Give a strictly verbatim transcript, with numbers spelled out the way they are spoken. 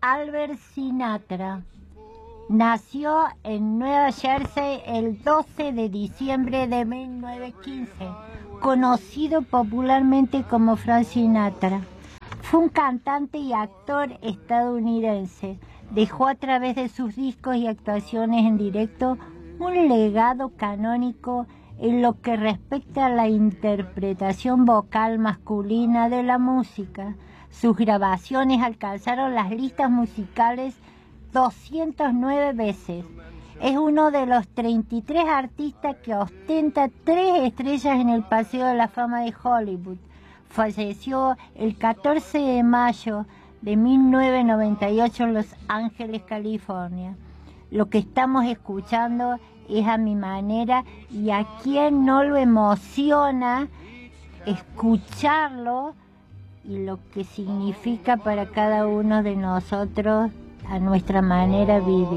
Albert Sinatra. Nació en Nueva Jersey el doce de diciembre de mil novecientos quince, conocido popularmente como Frank Sinatra. Fue un cantante y actor estadounidense. Dejó a través de sus discos y actuaciones en directo un legado canónico en lo que respecta a la interpretación vocal masculina de la música. Sus grabaciones alcanzaron las listas musicales doscientas nueve veces. Es uno de los treinta y tres artistas que ostenta tres estrellas en el Paseo de la Fama de Hollywood. Falleció el catorce de mayo de mil novecientos noventa y ocho en Los Ángeles, California. Lo que estamos escuchando es A Mi Manera, y a quien no lo emociona escucharlo y lo que significa para cada uno de nosotros a nuestra manera de vivir.